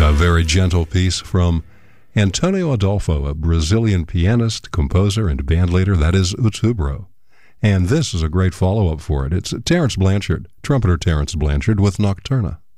A very gentle piece from Antonio Adolfo, a Brazilian pianist, composer, and bandleader. That is Outubro. And this is a great follow-up for it. It's Terence Blanchard, trumpeter Terence Blanchard with Nocturna.